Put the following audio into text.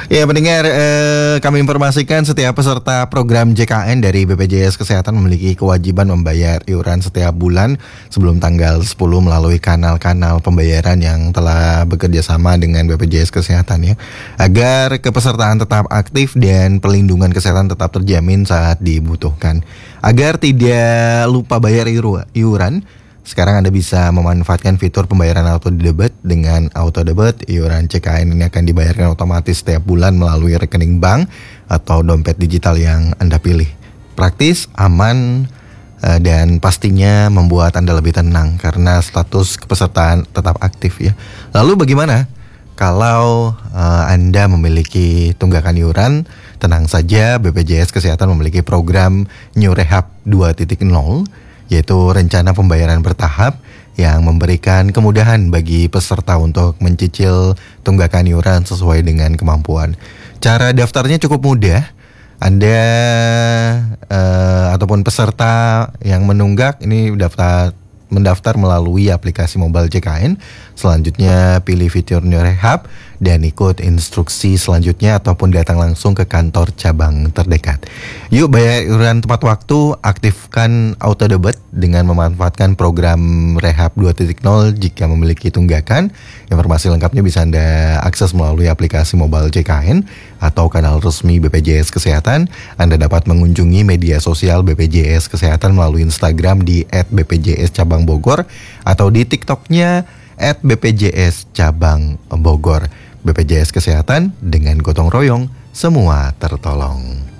Ya pendengar, kami informasikan setiap peserta program JKN dari BPJS Kesehatan memiliki kewajiban membayar iuran setiap bulan sebelum tanggal 10 melalui kanal-kanal pembayaran yang telah bekerja sama dengan BPJS Kesehatan ya. Agar kepesertaan tetap aktif dan perlindungan kesehatan tetap terjamin saat dibutuhkan. Agar tidak lupa bayar iuran, sekarang Anda bisa memanfaatkan fitur pembayaran auto debit. Dengan auto debit, iuran CKN ini akan dibayarkan otomatis setiap bulan melalui rekening bank atau dompet digital yang Anda pilih. Praktis, aman, dan pastinya membuat Anda lebih tenang karena status kepesertaan tetap aktif ya. Lalu bagaimana kalau Anda memiliki tunggakan iuran? Tenang saja, BPJS Kesehatan memiliki program New Rehab 2.0, yaitu rencana pembayaran bertahap yang memberikan kemudahan bagi peserta untuk mencicil tunggakan iuran sesuai dengan kemampuan. Cara daftarnya cukup mudah. Anda ataupun peserta yang menunggak ini mendaftar melalui aplikasi mobile JKN. Selanjutnya pilih fitur New Rehab dan ikut instruksi selanjutnya ataupun datang langsung ke kantor cabang terdekat. Yuk bayar iuran tepat waktu, aktifkan auto debit dengan memanfaatkan program Rehab 2.0 jika memiliki tunggakan. Informasi lengkapnya bisa Anda akses melalui aplikasi mobile JKN atau kanal resmi BPJS Kesehatan. Anda dapat mengunjungi media sosial BPJS Kesehatan melalui Instagram di @bpjs_cabang_bogor atau di TikToknya @bpjs_cabang_bogor. BPJS Kesehatan, dengan gotong royong semua tertolong.